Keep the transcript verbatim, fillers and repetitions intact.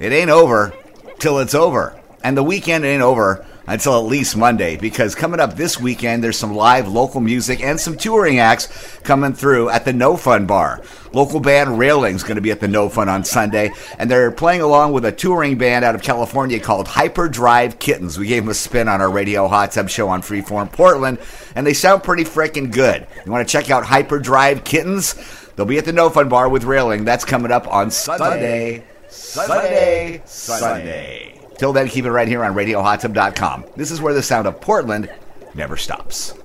it ain't over till it's over. And the weekend ain't over until at least Monday, because coming up this weekend, there's some live local music and some touring acts coming through at the No Fun Bar. Local band Railing's going to be at the No Fun on Sunday, and they're playing along with a touring band out of California called Hyperdrive Kittens. We gave them a spin on our Radio Hot Tub show on Freeform Portland, and they sound pretty freaking good. You want to check out Hyperdrive Kittens? They'll be at the No Fun Bar with Railing. That's coming up on Sunday. Sunday. Sunday. Sunday. Till then, keep it right here on radio hot tub dot com. This is where the sound of Portland never stops.